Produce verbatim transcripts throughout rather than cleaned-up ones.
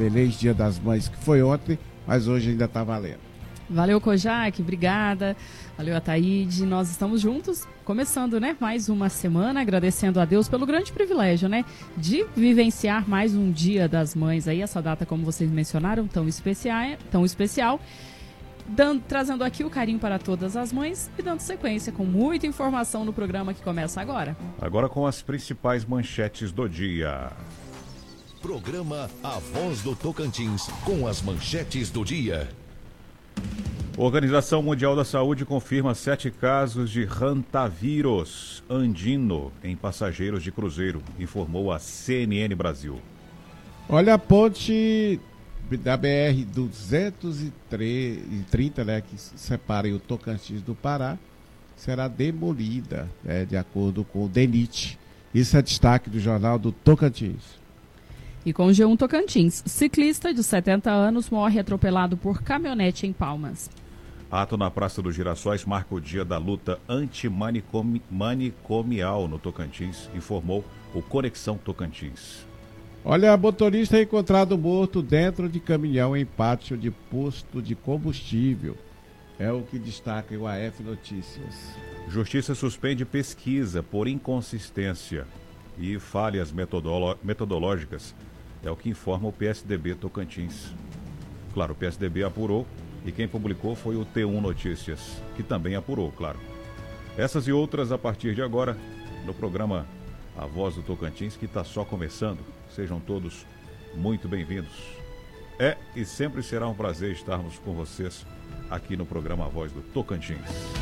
Feliz Dia das Mães, que foi ontem, mas hoje ainda está valendo. Valeu, Kojak, obrigada. Valeu, Ataíde. Nós estamos juntos, começando, né, mais uma semana, agradecendo a Deus pelo grande privilégio, né, de vivenciar mais um Dia das Mães aí, essa data, como vocês mencionaram, tão especial, tão especial. Dando, trazendo aqui o carinho para todas as mães e dando sequência com muita informação no programa que começa agora. Agora com as principais manchetes do dia. Programa A Voz do Tocantins, com as manchetes do dia. Organização Mundial da Saúde confirma sete casos de Hantavírus andino em passageiros de cruzeiro, informou a C N N Brasil. Olha a ponte da B R duzentos e trinta, né, que separa o Tocantins do Pará, será demolida, né, de acordo com o DENIT. Isso é destaque do jornal do Tocantins. E com o G um Tocantins, ciclista de setenta anos morre atropelado por caminhonete em Palmas. Ato na Praça dos Girassóis marca o dia da luta antimanicomial no Tocantins, informou o Conexão Tocantins. Olha, motorista é encontrado morto dentro de caminhão em pátio de posto de combustível. É o que destaca o A F Notícias. Justiça suspende pesquisa por inconsistência e falhas metodolo- metodológicas. É o que informa o P S D B Tocantins. Claro, o P S D B apurou e quem publicou foi o T um Notícias, que também apurou, claro. Essas e outras a partir de agora no programa A Voz do Tocantins, que está só começando. Sejam todos muito bem-vindos. É e sempre será um prazer estarmos com vocês aqui no programa A Voz do Tocantins.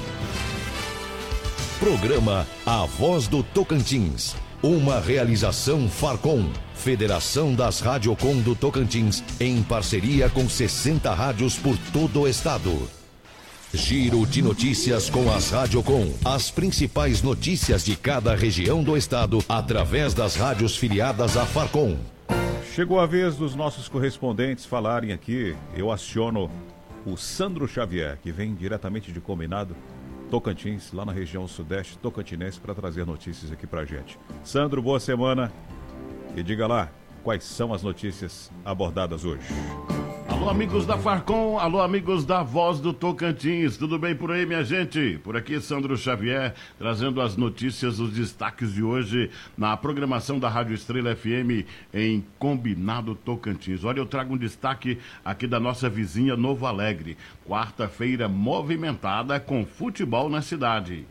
Programa A Voz do Tocantins. Uma realização Farcom, Federação das Radiocom do Tocantins, em parceria com sessenta rádios por todo o estado. Giro de notícias com as Radiocom. As principais notícias de cada região do estado, através das rádios filiadas à Farcom. Chegou a vez dos nossos correspondentes falarem aqui. Eu aciono o Sandro Xavier, que vem diretamente de Combinado, Tocantins, lá na região sudeste tocantinense, para trazer notícias aqui pra gente. Sandro, boa semana e diga lá quais são as notícias abordadas hoje. Alô, amigos da Farcom, alô, amigos da Voz do Tocantins, tudo bem por aí, minha gente? Por aqui, Sandro Xavier, trazendo as notícias, os destaques de hoje na programação da Rádio Estrela F M em Combinado Tocantins. Olha, eu trago um destaque aqui da nossa vizinha Novo Alegre. Quarta-feira movimentada com futebol na cidade.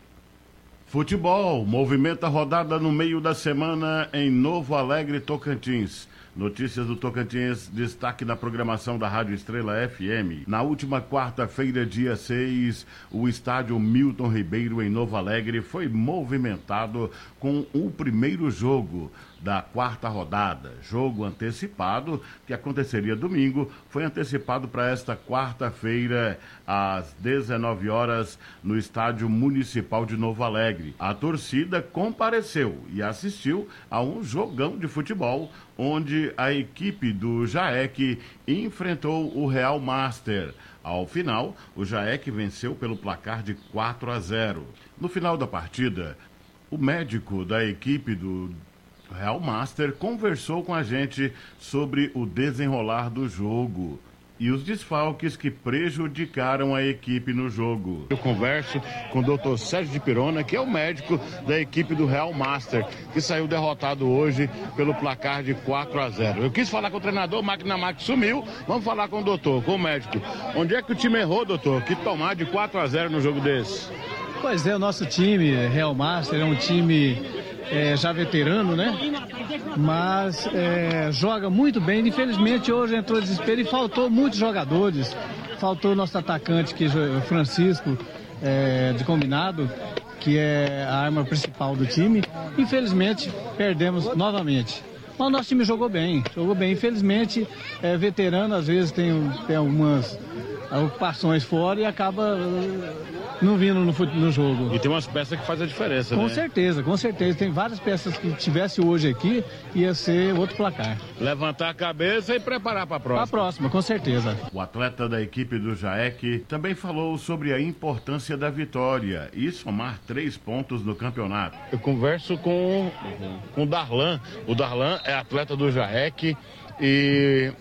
Futebol, movimenta rodada no meio da semana em Novo Alegre, Tocantins. Notícias do Tocantins, destaque na programação da Rádio Estrela F M. Na última quarta-feira, dia seis, o estádio Milton Ribeiro, em Novo Alegre, foi movimentado com o primeiro jogo da quarta rodada. Jogo antecipado, que aconteceria domingo, foi antecipado para esta quarta-feira, às dezenove horas, no Estádio Municipal de Novo Alegre. A torcida compareceu e assistiu a um jogão de futebol, onde a equipe do Jaec enfrentou o Real Master. Ao final, o Jaec venceu pelo placar de quatro a zero. No final da partida, o médico da equipe do Real Master conversou com a gente sobre o desenrolar do jogo e os desfalques que prejudicaram a equipe no jogo. Eu converso com o doutor Sérgio de Pirona, que é o médico da equipe do Real Master, que saiu derrotado hoje pelo placar de quatro a zero. Eu quis falar com o treinador, o Máquina Max sumiu. Vamos falar com o doutor, com o médico. Onde é que o time errou, doutor? Que tomar de quatro a zero no jogo desse? Pois é, o nosso time, Real Master, é um time é, já veterano, né? Mas é, joga muito bem. Infelizmente hoje entrou desespero e faltou muitos jogadores. Faltou nosso atacante, que é o Francisco, é, de Combinado, que é a arma principal do time. Infelizmente perdemos novamente. Mas o nosso time jogou bem, jogou bem. Infelizmente, é, veterano às vezes tem, tem algumas ocupações fora e acaba uh, não vindo no, no jogo. E tem umas peças que fazem a diferença, com né? Com certeza, com certeza. Tem várias peças que tivesse hoje aqui, ia ser outro placar. Levantar a cabeça e preparar para a próxima. Para a próxima, com certeza. O atleta da equipe do Jaec também falou sobre a importância da vitória e somar três pontos no campeonato. Eu converso com, com o Darlan. O Darlan é atleta do Jaec e